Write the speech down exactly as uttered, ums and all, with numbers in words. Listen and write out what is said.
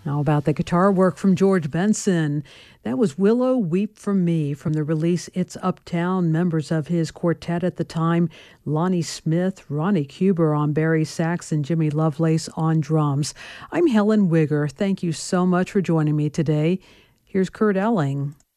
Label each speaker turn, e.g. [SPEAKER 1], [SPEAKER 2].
[SPEAKER 1] How about the guitar work from George Benson? That was Willow Weep for Me from the release It's Uptown. Members of his quartet at the time, Lonnie Smith, Ronnie Cuber on bari sax, and Jimmy Lovelace on drums. I'm Helen Wigger. Thank you so much for joining me today. Here's Kurt Elling.